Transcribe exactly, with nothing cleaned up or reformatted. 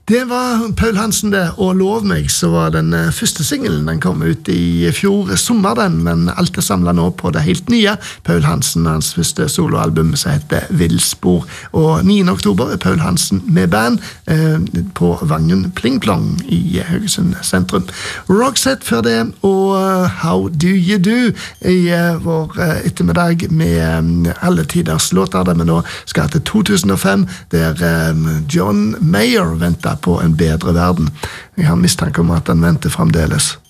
Det var Paul Hansen det, og Lov meg, så var den første singelen, den kom ut i fjor sommer den, men alt er samlet nå på det helt nye, Paul Hansen, hans første soloalbum som heter Vildspor, og niende oktober er Paul Hansen med band eh, på Vangen Pling Plong i Haugesund sentrum. Roxette før det, og How Do You Do i eh, vår eh, ettermiddag med eh, alle tiders låter, der vi nå skal til to tusen og fem, der eh, John Mayer venter på en bedre verden. Jeg har mistanke om at han venter fremdeles.